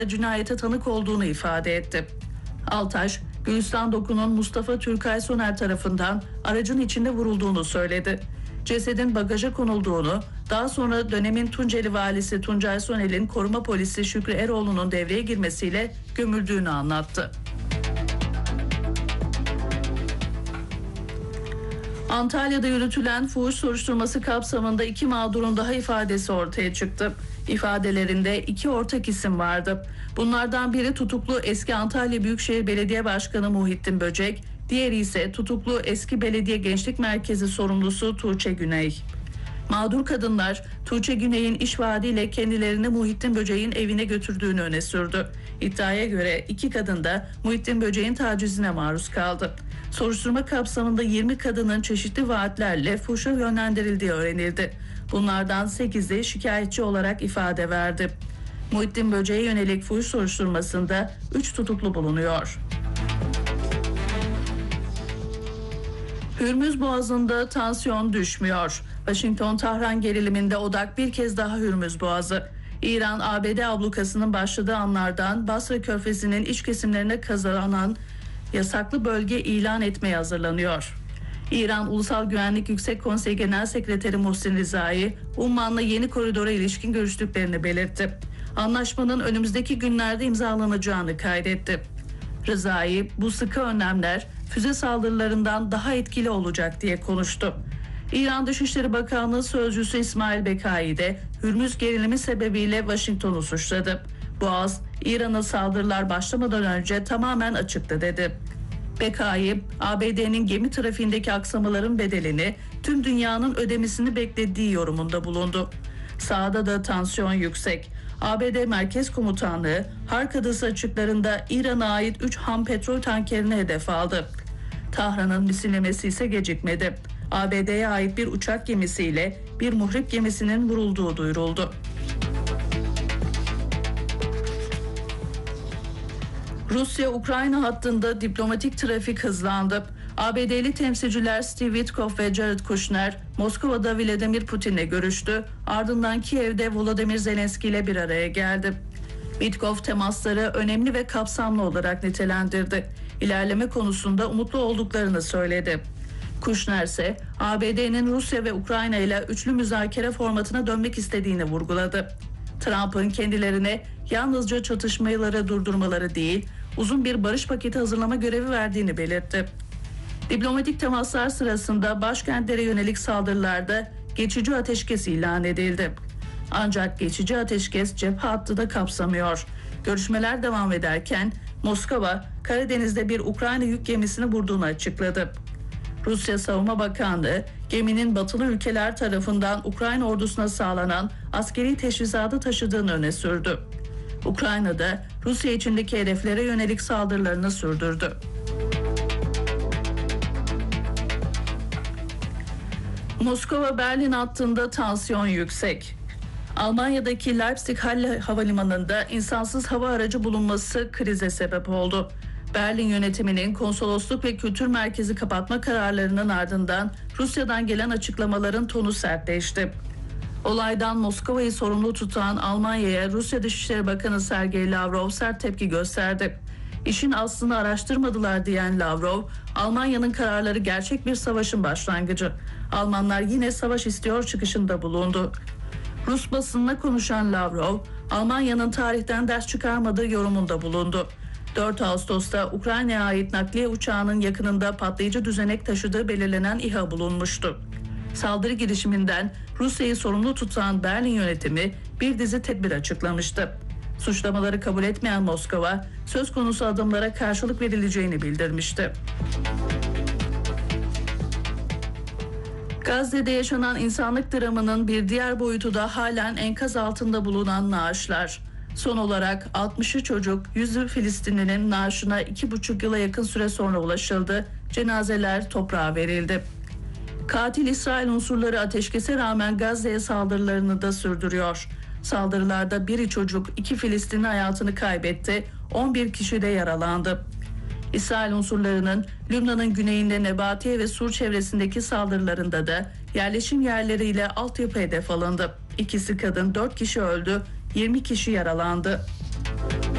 cinayete tanık olduğunu ifade etti. Altaş, Gülistan Doku'nun Mustafa Türkay Soner tarafından aracın içinde vurulduğunu söyledi. Cesedin bagaja konulduğunu, daha sonra dönemin Tunceli valisi Tuncay Sonel'in koruma polisi Şükrü Eroğlu'nun devreye girmesiyle gömüldüğünü anlattı. Antalya'da yürütülen fuhuş soruşturması kapsamında 2 mağdurun daha ifadesi ortaya çıktı. İfadelerinde 2 ortak isim vardı. Bunlardan biri tutuklu eski Antalya Büyükşehir Belediye Başkanı Muhittin Böcek, diğeri ise tutuklu eski Belediye Gençlik Merkezi sorumlusu Tuğçe Güney. Mağdur kadınlar Tuğçe Güney'in iş vaadiyle kendilerini Muhittin Böcek'in evine götürdüğünü öne sürdü. İddiaya göre 2 kadın da Muhittin Böcek'in tacizine maruz kaldı. Soruşturma kapsamında 20 kadının çeşitli vaatlerle fuhuşa yönlendirildiği öğrenildi. Bunlardan 8'i şikayetçi olarak ifade verdi. Muhittin Böcek'e yönelik fuhuş soruşturmasında 3 tutuklu bulunuyor. Hürmüz Boğazı'nda tansiyon düşmüyor. Washington-Tahran geriliminde odak bir kez daha Hürmüz Boğazı. İran, ABD ablukasının başladığı anlardan Basra Körfezi'nin iç kesimlerine kazanan yasaklı bölge ilan etmeye hazırlanıyor. İran Ulusal Güvenlik Yüksek Konseyi Genel Sekreteri Muhsin Rizai, Umman'la yeni koridora ilişkin görüştüklerini belirtti. Anlaşmanın önümüzdeki günlerde imzalanacağını kaydetti. Rizai, bu sıkı önlemler füze saldırılarından daha etkili olacak diye konuştu. İran Dışişleri Bakanlığı Sözcüsü İsmail Bekai de Hürmüz gerilimi sebebiyle Washington'u suçladı. Boğaz, İran'a saldırılar başlamadan önce tamamen açıktı dedi. Bekai, ABD'nin gemi trafiğindeki aksamaların bedelini tüm dünyanın ödemesini beklediği yorumunda bulundu. Sahada da tansiyon yüksek. ABD Merkez Komutanlığı, Hark Adası açıklarında İran'a ait 3 ham petrol tankerini hedef aldı. Tahran'ın misillemesi ise gecikmedi. ABD'ye ait bir uçak gemisiyle bir muhrip gemisinin vurulduğu duyuruldu. Rusya-Ukrayna hattında diplomatik trafik hızlandı. ABD'li temsilciler Steve Witkoff ve Jared Kushner, Moskova'da Vladimir Putin'le görüştü. Ardından Kiev'de Volodymyr Zelenski ile bir araya geldi. Witkoff temasları önemli ve kapsamlı olarak nitelendirdi. İlerleme konusunda umutlu olduklarını söyledi. Kushner ise ABD'nin Rusya ve Ukrayna ile üçlü müzakere formatına dönmek istediğini vurguladı. Trump'ın kendilerine yalnızca çatışmaları durdurmaları değil, uzun bir barış paketi hazırlama görevi verdiğini belirtti. Diplomatik temaslar sırasında başkentlere yönelik saldırılarda geçici ateşkes ilan edildi. Ancak geçici ateşkes cephe hattı da kapsamıyor. Görüşmeler devam ederken Moskova, Karadeniz'de bir Ukrayna yük gemisini vurduğunu açıkladı. Rusya Savunma Bakanlığı, geminin batılı ülkeler tarafından Ukrayna ordusuna sağlanan askeri teçhizatı taşıdığını öne sürdü. Ukrayna'da Rusya içindeki hedeflere yönelik saldırılarını sürdürdü. Moskova-Berlin hattında tansiyon yüksek. Almanya'daki Leipzig-Halle havalimanında insansız hava aracı bulunması krize sebep oldu. Berlin yönetiminin konsolosluk ve kültür merkezi kapatma kararlarının ardından Rusya'dan gelen açıklamaların tonu sertleşti. Olaydan Moskova'yı sorumlu tutan Almanya'ya Rusya Dışişleri Bakanı Sergey Lavrov sert tepki gösterdi. İşin aslını araştırmadılar diyen Lavrov, Almanya'nın kararları gerçek bir savaşın başlangıcı. Almanlar yine savaş istiyor çıkışında bulundu. Rus basınına konuşan Lavrov, Almanya'nın tarihten ders çıkarmadığı yorumunda bulundu. 4 Ağustos'ta Ukrayna'ya ait nakliye uçağının yakınında patlayıcı düzenek taşıdığı belirlenen İHA bulunmuştu. Saldırı girişiminden Rusya'yı sorumlu tutan Berlin yönetimi bir dizi tedbir açıklamıştı. Suçlamaları kabul etmeyen Moskova, söz konusu adımlara karşılık verileceğini bildirmişti. Gazze'de yaşanan insanlık dramının bir diğer boyutu da halen enkaz altında bulunan naaşlar. Son olarak 60'ı çocuk, 100'ü Filistinlinin naaşına 2,5 yıla yakın süre sonra ulaşıldı. Cenazeler toprağa verildi. Katil İsrail unsurları ateşkese rağmen Gazze'ye saldırılarını da sürdürüyor. Saldırılarda biri çocuk, 2 Filistinli hayatını kaybetti, 11 kişi de yaralandı. İsrail unsurlarının Lübnan'ın güneyinde Nebatiye ve Sur çevresindeki saldırılarında da yerleşim yerleriyle altyapı hedef alındı. İkisi kadın, 4 kişi öldü, 20 kişi yaralandı.